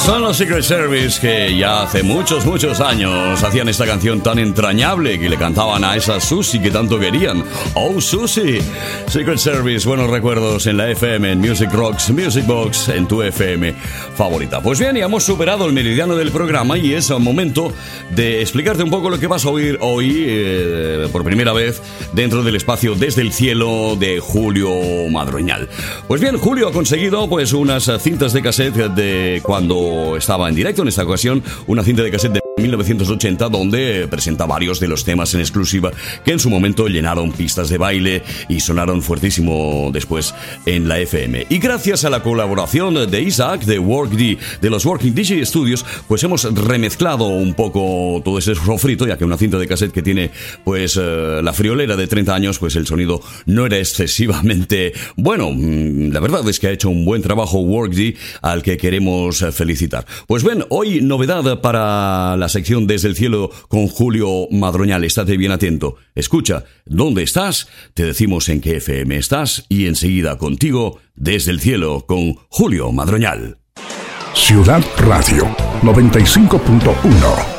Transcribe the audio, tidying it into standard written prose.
Son los Secret Service que ya hace muchos años hacían esta canción tan entrañable que le cantaban a esa Susie que tanto querían. Oh, Susie. Secret Service, buenos recuerdos en la FM, en Music Rocks, Music Box, en tu FM favorita. Pues bien, ya hemos superado el meridiano del programa y es el momento de explicarte un poco lo que vas a oír hoy por primera vez dentro del espacio Desde el Cielo de Julio Madroñal. Pues bien, Julio ha conseguido pues unas cintas de cassette de cuando estaba en directo, en esta ocasión una cinta de cassette de 1980 donde presenta varios de los temas en exclusiva que en su momento llenaron pistas de baile y sonaron fuertísimo después en la FM. Y gracias a la colaboración de Isaac de los Working DJ Studios, pues hemos remezclado un poco todo ese sofrito, ya que una cinta de cassette que tiene pues la friolera de 30 años, pues el sonido no era excesivamente bueno. La verdad es que ha hecho un buen trabajo Workday, al que queremos felicitar. Pues ven, hoy novedad para la sección Desde el Cielo con Julio Madroñal. Estate bien atento. Escucha, ¿dónde estás? Te decimos en qué FM estás y enseguida contigo Desde el Cielo con Julio Madroñal. Ciudad Radio 95.1